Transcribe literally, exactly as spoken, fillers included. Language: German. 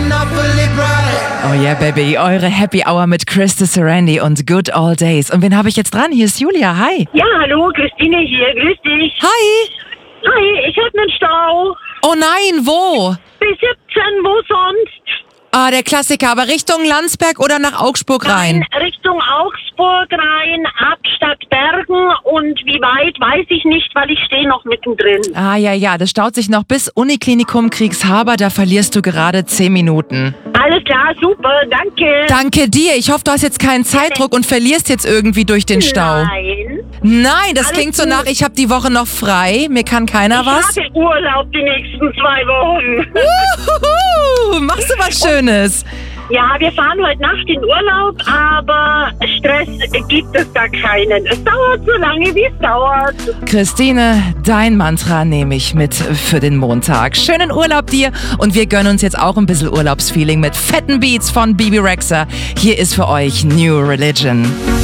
Oh yeah, Baby, eure Happy Hour mit Krista Serendi und Good Old Days. Und wen habe ich jetzt dran? Hier ist Julia, hi. Ja, hallo, Christine hier, grüß dich. Hi. Hi, ich hab nen Stau. Oh nein, wo? Bis siebzehn, wo sonst? Ah, der Klassiker, aber Richtung Landsberg oder nach Augsburg rein? Rein Richtung Augsburg rein, ab Stadtbergen und wie weit, weiß ich nicht, weil ich stehe noch mittendrin. Ah, ja, ja, das staut sich noch bis Uniklinikum Kriegshaber, da verlierst du gerade zehn Minuten. Alles klar, super, danke. Danke dir, ich hoffe, du hast jetzt keinen Zeitdruck und verlierst jetzt irgendwie durch den Stau. Nein. Nein, das Alles klingt so gut. nach, ich habe die Woche noch frei, mir kann keiner Ich was. habe Urlaub die nächsten zwei Wochen. Uhuhu, machst du was Schönes? Ja, wir fahren heute Nacht in Urlaub, aber Stress gibt es da keinen. Es dauert so lange, wie es dauert. Christine, dein Mantra nehme ich mit für den Montag. Schönen Urlaub dir und wir gönnen uns jetzt auch ein bisschen Urlaubsfeeling mit fetten Beats von Bebe Rexha. Hier ist für euch New Religion.